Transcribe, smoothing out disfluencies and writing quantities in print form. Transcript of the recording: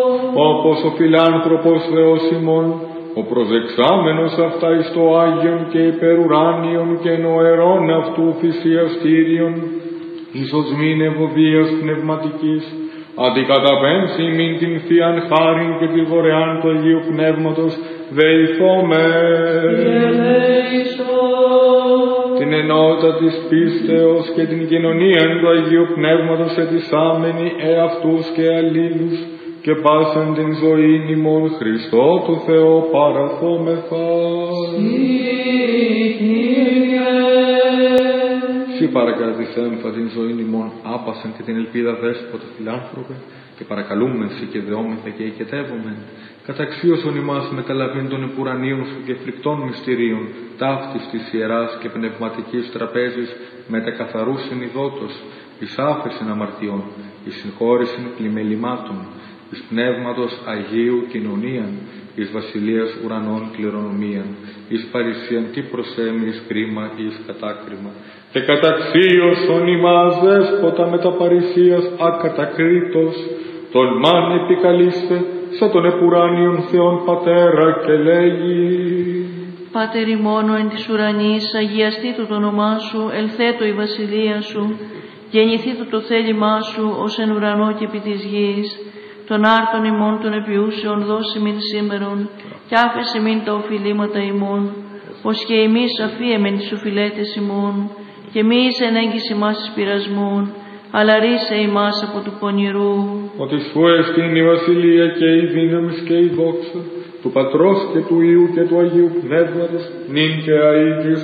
όπως ο φιλάνθρωπος Θεός ημών, ο προσεξάμενος αυτά εις το Άγιον και υπερουράνιον και νοερών αυτού θυσιαστήριον, εις οσμήν ευωδίας πνευματικής, αντικαταπέμψει μην την Θείαν χάριν και τη δωρεάν του Αγίου Πνεύματος δεηθώμε. Την ενότητα της πίστεως και την κοινωνία του Αγίου Πνεύματος ετισάμενοι εαυτούς και αλλήλους και πάσαν την ζωή ημών Χριστό του Θεό παραθόμεθα. Συ παρακρατηθέμφα την ζωή ημών άπασαν και την ελπίδα δέσποτα φιλάνθρωπε και παρακαλούμε Συ και δεόμεθα και οικετεύομεν καταξίωσον ημάς με καλαβήν των επουρανίων Σου και φρικτών μυστηρίων ταύτης της ιεράς και πνευματικής τραπέζης με τα καθαρού συνειδότος εις άφεσιν αμαρτιών, εις συγχώρησιν πλημελημάτων, εις πνεύματος Αγίου κοινωνίαν, εις βασιλείας ουρανών κληρονομίαν, εις παρησιαντή προσέμιης κρίμα εις κατάκριμα. Και καταξίωσον ημάς δέσποτα με τα παρησίας ακατακρίτως, τολμάν επικαλείστε σαν τον επουράνιον Θεόν Πατέρα και λέγει: Πάτερ ημώνο εν της ουρανής, αγιαστήτου το όνομά Σου, ελθέτω η βασιλεία Σου, γεννηθήτου το θέλημά Σου ως εν ουρανό και επί της γης. Των άρτων ημών των επιούσεων δώσει μην σήμερον, κι άφεσε μην τα οφειλήματα ημών, ως και εμείς αφίεμεν τις οφειλέτες ημών, και μη εις ενέγγιση μας εις πειρασμών, αλλά ρίσε ημάς από του πονηρού. Ότι Σου εστίν η βασιλεία και η δύναμις και η δόξα του Πατρός και του Υιού και του Αγίου Πνεύματος, νυν και αεί και